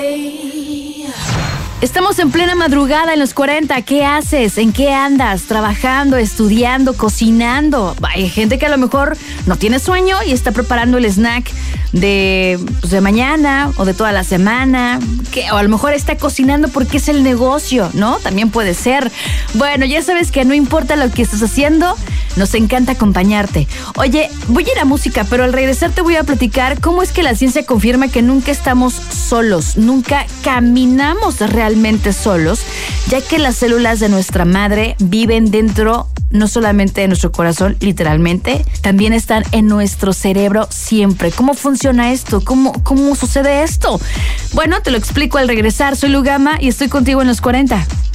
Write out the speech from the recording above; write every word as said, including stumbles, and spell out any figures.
Estamos en plena madrugada en los cuarenta. ¿Qué haces? ¿En qué andas? ¿Trabajando, estudiando, cocinando? Hay gente que a lo mejor no tiene sueño y está preparando el snack de, pues, de mañana o de toda la semana. Que, o a lo mejor está cocinando porque es el negocio, ¿no? También puede ser. Bueno, ya sabes que no importa lo que estés haciendo, nos encanta acompañarte. Oye, voy a ir a música, pero al regresar te voy a platicar cómo es que la ciencia confirma que nunca estamos solos, nunca caminamos realmente solos, ya que las células de nuestra madre viven dentro no solamente de nuestro corazón, literalmente, también están en nuestro cerebro siempre. ¿Cómo funciona esto? ¿Cómo, cómo sucede esto? Bueno, te lo explico al regresar. Soy Lu Gama y estoy contigo en los cuarenta.